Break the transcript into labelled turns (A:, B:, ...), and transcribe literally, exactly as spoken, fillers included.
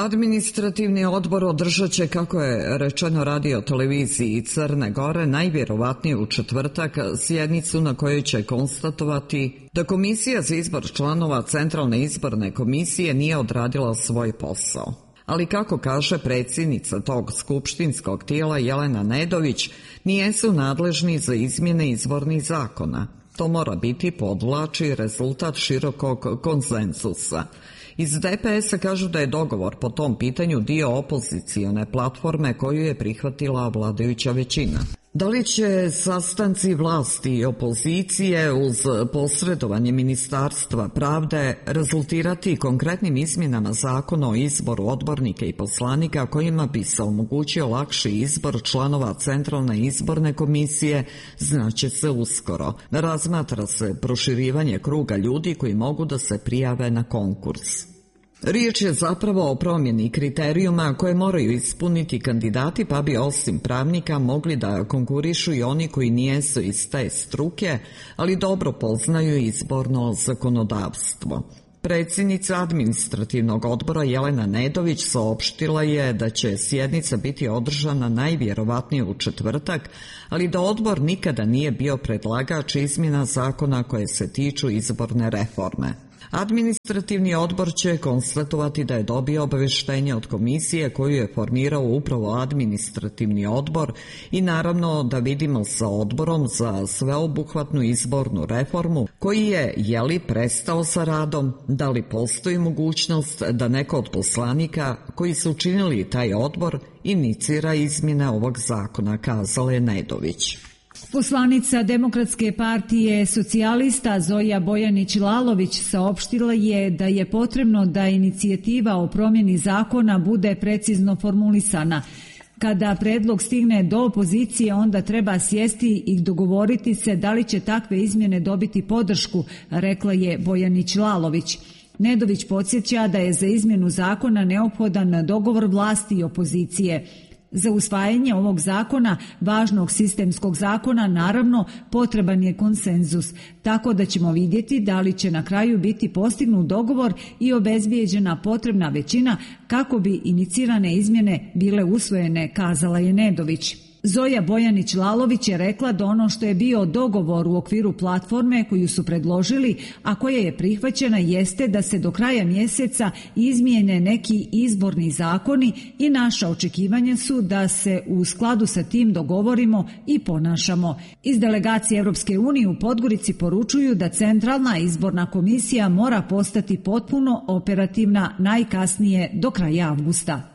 A: Administrativni odbor održat će, kako je rečeno radio televiziji Crne Gore, najvjerovatnije u četvrtak sjednicu na kojoj će konstatovati da Komisija za izbor članova Centralne izborne komisije nije odradila svoj posao. Ali kako kaže predsjednica tog skupštinskog tijela Jelena Nedović, nijesu nadležni za izmjene izbornih zakona. To mora biti, podvlači, rezultat širokog konsenzusa. Iz D P S-a kažu da je dogovor po tom pitanju dio opozicione platforme koju je prihvatila vladajuća većina. Da li će sastanci vlasti i opozicije uz posredovanje Ministarstva pravde rezultirati konkretnim izmjenama zakona o izboru odbornika i poslanika kojima bi se omogućio lakši izbor članova Centralne izborne komisije, znaće se uskoro. Razmatra se proširivanje kruga ljudi koji mogu da se prijave na konkurs. Riječ je zapravo o promjeni kriterijuma koje moraju ispuniti kandidati, pa bi osim pravnika mogli da konkurišu i oni koji nijesu iz te struke, ali dobro poznaju izborno zakonodavstvo. Predsjednica administrativnog odbora Jelena Nedović saopštila je da će sjednica biti održana najvjerovatnije u četvrtak, ali da odbor nikada nije bio predlagač izmjena zakona koje se tiču izborne reforme. Administrativni odbor će konstatovati da je dobio obavještenje od komisije koju je formirao upravo administrativni odbor i naravno da vidimo sa odborom za sveobuhvatnu izbornu reformu koji je, jeli, prestao sa radom, da li postoji mogućnost da neko od poslanika koji su učinili taj odbor inicira izmjene ovog zakona, kazala je Nedović.
B: Poslanica Demokratske partije socijalista Zoja Bojanić-Lalović saopštila je da je potrebno da inicijativa o promjeni zakona bude precizno formulisana. Kada predlog stigne do opozicije, onda treba sjesti i dogovoriti se da li će takve izmjene dobiti podršku, rekla je Bojanić-Lalović. Nedović podsjeća da je za izmjenu zakona neophodan dogovor vlasti i opozicije. Za usvajanje ovog zakona, važnog sistemskog zakona, naravno potreban je konsenzus, tako da ćemo vidjeti da li će na kraju biti postignut dogovor i obezbijeđena potrebna većina kako bi inicirane izmjene bile usvojene, kazala je Nedović. Zoja Bojanić-Lalović je rekla da ono što je bio dogovor u okviru platforme koju su predložili, a koja je prihvaćena, jeste da se do kraja mjeseca izmijene neki izborni zakoni i naša očekivanja su da se u skladu sa tim dogovorimo i ponašamo. Iz delegacije Europske unije u Podgorici poručuju da Centralna izborna komisija mora postati potpuno operativna najkasnije do kraja avgusta.